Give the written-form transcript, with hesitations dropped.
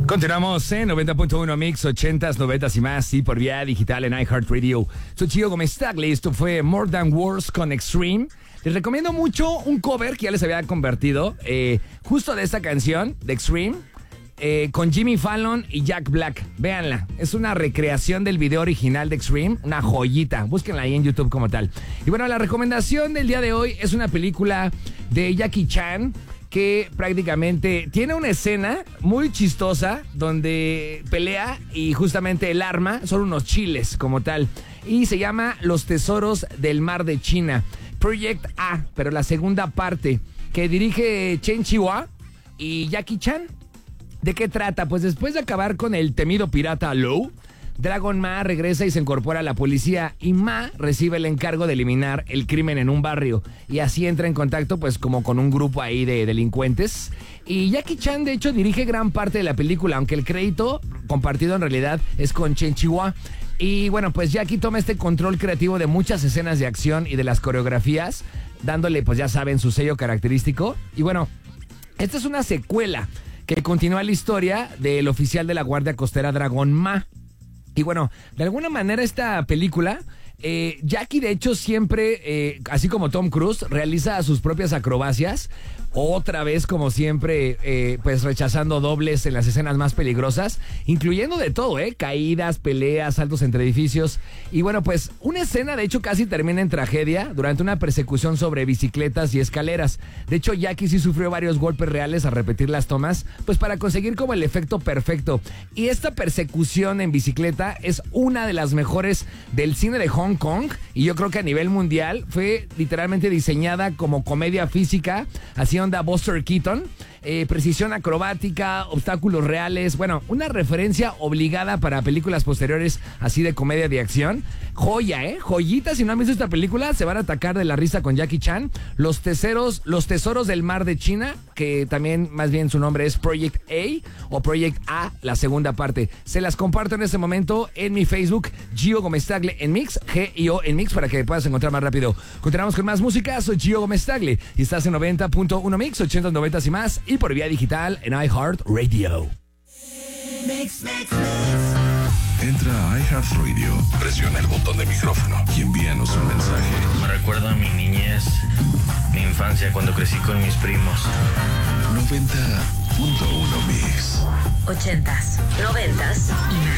Continuamos en 90.1 Mix, 80s, 90s y más, y por vía digital en iHeartRadio. Soy Gio Gomez-Stagli, esto fue More Than Words con Extreme. Les recomiendo mucho un cover que ya les había convertido, justo de esta canción, de Extreme, con Jimmy Fallon y Jack Black. Véanla, es una recreación del video original de Extreme, una joyita. Búsquenla ahí en YouTube como tal. Y bueno, la recomendación del día de hoy es una película de Jackie Chan, que prácticamente tiene una escena muy chistosa donde pelea y justamente el arma son unos chiles como tal. Y se llama Los Tesoros del Mar de China. Project A, pero la segunda parte, que dirige Chen Chihuahua y Jackie Chan. ¿De qué trata? Pues después de acabar con el temido pirata Lou, Dragon Ma regresa y se incorpora a la policía, y Ma recibe el encargo de eliminar el crimen en un barrio, y así entra en contacto pues como con un grupo ahí de delincuentes. Y Jackie Chan de hecho dirige gran parte de la película, aunque el crédito compartido en realidad es con Chen Chihuahua. Y bueno, pues Jackie toma este control creativo de muchas escenas de acción y de las coreografías, dándole pues ya saben su sello característico. Y bueno, esta es una secuela que continúa la historia del oficial de la Guardia Costera Dragon Ma. Y bueno, de alguna manera esta película, Jackie de hecho siempre, así como Tom Cruise, realiza sus propias acrobacias. Otra vez, como siempre, pues rechazando dobles en las escenas más peligrosas, incluyendo de todo, caídas, peleas, saltos entre edificios. Y bueno, pues una escena de hecho casi termina en tragedia durante una persecución sobre bicicletas y escaleras. De hecho, Jackie sí sufrió varios golpes reales al repetir las tomas, pues para conseguir como el efecto perfecto. Y esta persecución en bicicleta es una de las mejores del cine de Hong Kong, y yo creo que a nivel mundial fue literalmente diseñada como comedia física, así onda Buster Keaton, precisión acrobática, obstáculos reales, bueno, una referencia obligada para películas posteriores así de comedia de acción. Joya, joyita. Si no han visto esta película, se van a atacar de la risa con Jackie Chan. Los Tesoros del Mar de China, que también más bien su nombre es Project A o Project A, la segunda parte. Se las comparto en este momento en mi Facebook, Gio Gomez-Stagli en Mix, G-I-O en Mix, para que puedas encontrar más rápido. Continuamos con más música. Soy Gio Gomez-Stagli y estás en 90.1 Mix, 80s, 90s y más, y por vía digital en iHeartRadio. Entra a iHeartRadio, presiona el botón de micrófono y envíanos un mensaje. Me recuerda a mi niñez, mi infancia cuando crecí con mis primos. 90.1 Mix. 80s, 90s y más.